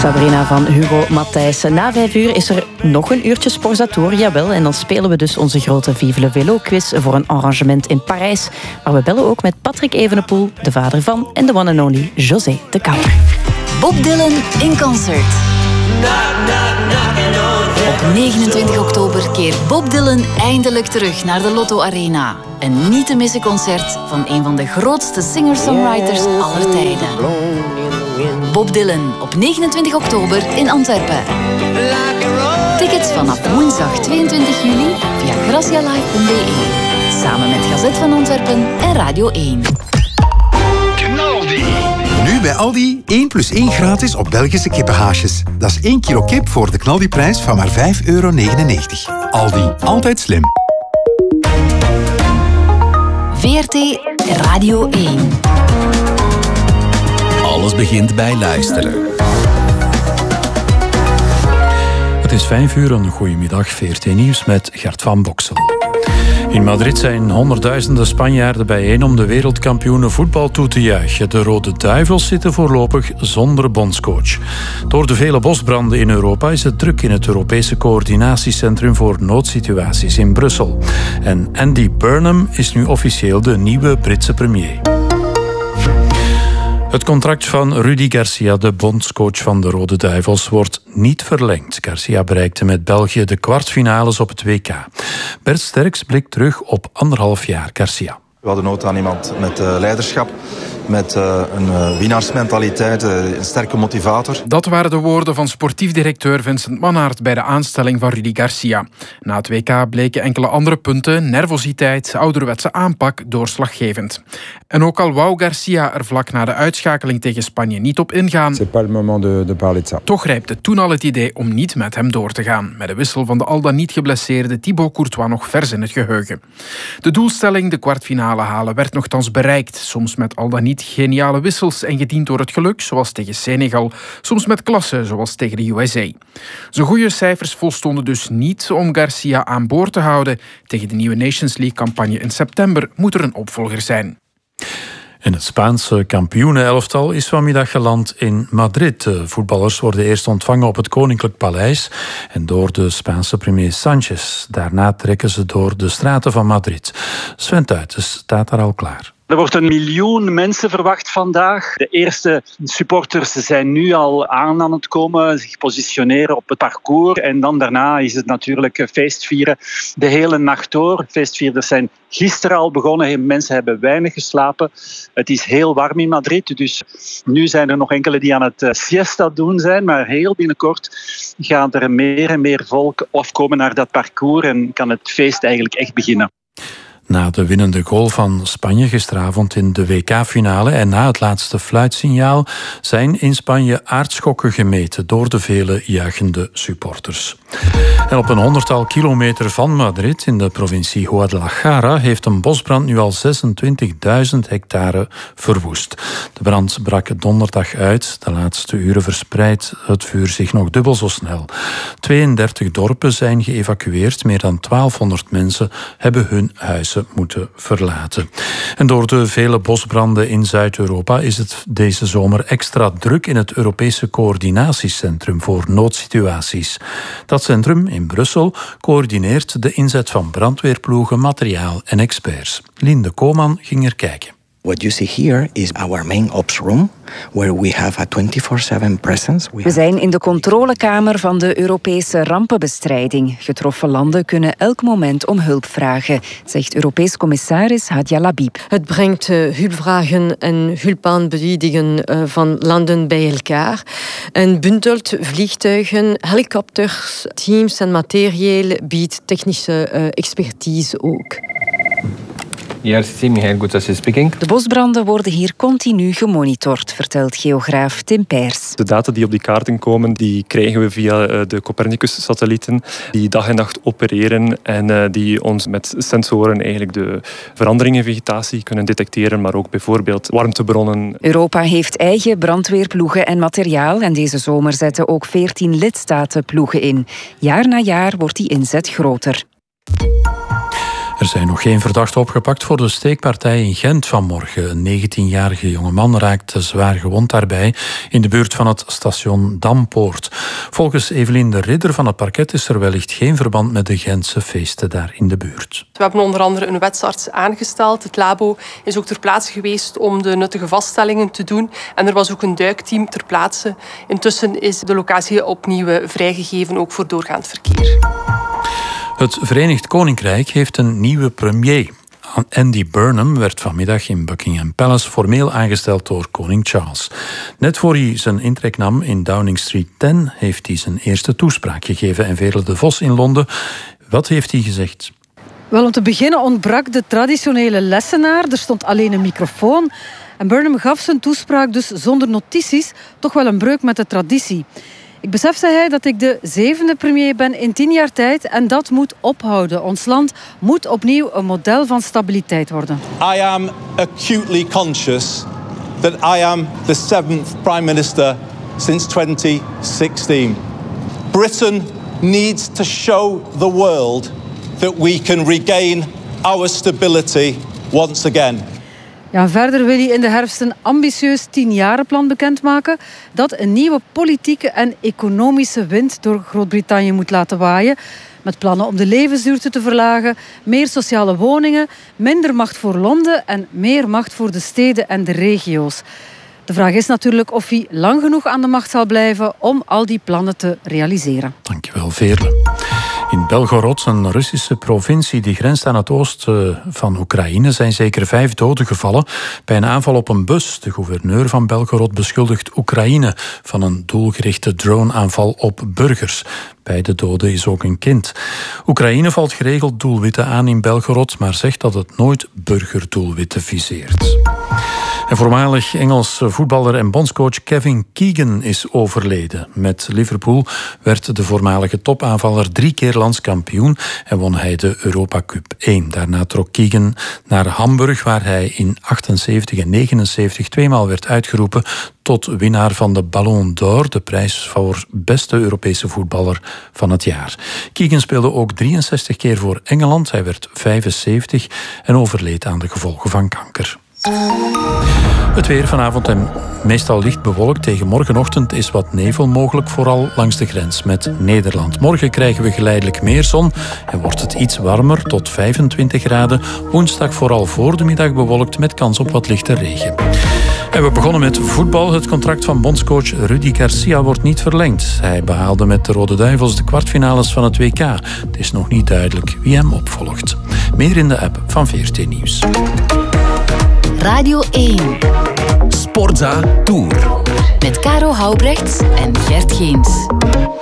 Sabrina van Hugo Matthijssen. Na 5 uur is er nog een uurtje Sporzator, jawel. En dan spelen we dus onze grote Vive le Vélo quiz voor een arrangement in Parijs. Maar we bellen ook met Patrick Evenepoel, de vader van en de one and only José de Kouwer. Bob Dylan in concert. Op 29 oktober keert Bob Dylan eindelijk terug naar de Lotto Arena. Een niet te missen concert van een van de grootste singer-songwriters aller tijden. Bob Dylan op 29 oktober in Antwerpen. Tickets vanaf woensdag 22 juli via gracialive.be. Samen met Gazet van Antwerpen en Radio 1. Knaldi. Nu bij Aldi 1 + 1 gratis op Belgische kippenhaasjes. Dat is 1 kilo kip voor de Knaldi-prijs van maar €5,99. Aldi, altijd slim. VRT Radio 1. Alles begint bij luisteren. Het is 5 uur, een goedemiddag. VRT Nieuws met Gert van Boksel. In Madrid zijn honderdduizenden Spanjaarden bijeen om de wereldkampioenen voetbal toe te juichen. De Rode Duivels zitten voorlopig zonder bondscoach. Door de vele bosbranden in Europa is het druk in het Europese coördinatiecentrum voor noodsituaties in Brussel. En Andy Burnham is nu officieel de nieuwe Britse premier. Het contract van Rudi Garcia, de bondscoach van de Rode Duivels, wordt niet verlengd. Garcia bereikte met België de kwartfinales op het WK. Bert Sterks blikt terug op 1,5 jaar Garcia. We hadden nood aan iemand met leiderschap, met een winnaarsmentaliteit, een sterke motivator. Dat waren de woorden van sportief directeur Vincent Mannaert bij de aanstelling van Rudi Garcia. Na het WK bleken enkele andere punten, nervositeit, ouderwetse aanpak, doorslaggevend. En ook al wou Garcia er vlak na de uitschakeling tegen Spanje niet op ingaan, toch rijpte toen al het idee om niet met hem door te gaan, met de wissel van de al dan niet geblesseerde Thibaut Courtois nog vers in het geheugen. De doelstelling, de kwartfinale halen, werd nogthans bereikt, soms met al dan niet geniale wissels en gediend door het geluk, zoals tegen Senegal, soms met klasse, zoals tegen de USA. Zijn goede cijfers volstonden dus niet om Garcia aan boord te houden. Tegen de nieuwe Nations League-campagne in september moet er een opvolger zijn. En het Spaanse kampioenenelftal is vanmiddag geland in Madrid. De voetballers worden eerst ontvangen op het Koninklijk Paleis en door de Spaanse premier Sánchez. Daarna trekken ze door de straten van Madrid. Sven Tuitens staat daar al klaar. Er wordt 1 miljoen mensen verwacht vandaag. De eerste supporters zijn nu al aan het komen, zich positioneren op het parcours. En dan daarna is het natuurlijk feestvieren de hele nacht door. Feestvierders zijn gisteren al begonnen. Mensen hebben weinig geslapen. Het is heel warm in Madrid. Dus nu zijn er nog enkele die aan het siesta doen zijn. Maar heel binnenkort gaat er meer en meer volk afkomen naar dat parcours. En kan het feest eigenlijk echt beginnen. Na de winnende goal van Spanje gisteravond in de WK-finale en na het laatste fluitsignaal zijn in Spanje aardschokken gemeten door de vele juichende supporters. En op een 100-tal kilometer van Madrid, in de provincie Guadalajara, heeft een bosbrand nu al 26.000 hectare verwoest. De brand brak donderdag uit. De laatste uren verspreidt het vuur zich nog dubbel zo snel. 32 dorpen zijn geëvacueerd. Meer dan 1200 mensen hebben hun huizen moeten verlaten. En door de vele bosbranden in Zuid-Europa is het deze zomer extra druk in het Europese coördinatiecentrum voor noodsituaties. Dat centrum in Brussel coördineert de inzet van brandweerploegen, materiaal en experts. Linde Koman ging er kijken. What you see here is our main ops room, where we have a 24/7 presence. We zijn in de controlekamer van de Europese rampenbestrijding. Getroffen landen kunnen elk moment om hulp vragen, zegt Europees commissaris Hadja Labib. Het brengt hulpvragen en hulpaanbiedingen van landen bij elkaar en bundelt vliegtuigen, helikopters, teams en materieel, biedt technische expertise ook. IRCC, Michael Gutsace speaking. De bosbranden worden hier continu gemonitord, vertelt geograaf Tim Peers. De data die op die kaarten komen, die krijgen we via de Copernicus-satellieten, die dag en nacht opereren en die ons met sensoren eigenlijk de veranderingen in vegetatie kunnen detecteren, maar ook bijvoorbeeld warmtebronnen. Europa heeft eigen brandweerploegen en materiaal en deze zomer zetten ook 14 lidstaten ploegen in. Jaar na jaar wordt die inzet groter. Er zijn nog geen verdachten opgepakt voor de steekpartij in Gent vanmorgen. Een 19-jarige jongeman raakte zwaar gewond daarbij in de buurt van het station Dampoort. Volgens Evelien de Ridder van het parket is er wellicht geen verband met de Gentse feesten daar in de buurt. We hebben onder andere een wetsarts aangesteld. Het labo is ook ter plaatse geweest om de nuttige vaststellingen te doen. En er was ook een duikteam ter plaatse. Intussen is de locatie opnieuw vrijgegeven, ook voor doorgaand verkeer. Het Verenigd Koninkrijk heeft een nieuwe premier. Andy Burnham werd vanmiddag in Buckingham Palace formeel aangesteld door koning Charles. Net voor hij zijn intrek nam in Downing Street 10 heeft hij zijn eerste toespraak gegeven. En Veerle de Vos in Londen, wat heeft hij gezegd? Wel, om te beginnen ontbrak de traditionele lessenaar. Er stond alleen een microfoon. En Burnham gaf zijn toespraak dus zonder notities, toch wel een breuk met de traditie. Ik besef, zei hij, dat ik de 7e premier ben in 10 jaar tijd en dat moet ophouden. Ons land moet opnieuw een model van stabiliteit worden. I am acutely conscious that I am the 7th prime minister since 2016. Britain needs to show the world that we can regain our stability once again. Ja, verder wil hij in de herfst een ambitieus 10-jarenplan bekendmaken dat een nieuwe politieke en economische wind door Groot-Brittannië moet laten waaien. Met plannen om de levensduur te verlagen, meer sociale woningen, minder macht voor Londen en meer macht voor de steden en de regio's. De vraag is natuurlijk of hij lang genoeg aan de macht zal blijven om al die plannen te realiseren. Dankjewel, Veerle. In Belgorod, een Russische provincie die grenst aan het oosten van Oekraïne, zijn zeker 5 doden gevallen bij een aanval op een bus. De gouverneur van Belgorod beschuldigt Oekraïne van een doelgerichte droneaanval op burgers. Bij de doden is ook een kind. Oekraïne valt geregeld doelwitten aan in Belgorod, maar zegt dat het nooit burgerdoelwitten viseert. En voormalig Engels voetballer en bondscoach Kevin Keegan is overleden. Met Liverpool werd de voormalige topaanvaller 3 keer landskampioen en won hij de Europa Cup 1. Daarna trok Keegan naar Hamburg, waar hij in 78 en 79 tweemaal werd uitgeroepen tot winnaar van de Ballon d'Or, de prijs voor beste Europese voetballer van het jaar. Keegan speelde ook 63 keer voor Engeland. Hij werd 75 en overleed aan de gevolgen van kanker. Het weer vanavond en meestal licht bewolkt. Tegen morgenochtend is wat nevel mogelijk, vooral langs de grens met Nederland. Morgen krijgen we geleidelijk meer zon en wordt het iets warmer, tot 25 graden. Woensdag vooral voor de middag bewolkt met kans op wat lichte regen. En we begonnen met voetbal. Het contract van bondscoach Rudi Garcia wordt niet verlengd. Hij behaalde met de Rode Duivels de kwartfinales van het WK. Het is nog niet duidelijk wie hem opvolgt. Meer in de app van VRT Nieuws. Radio 1. Sportza Tour. Met Caro Houbrechts en Gert Geens.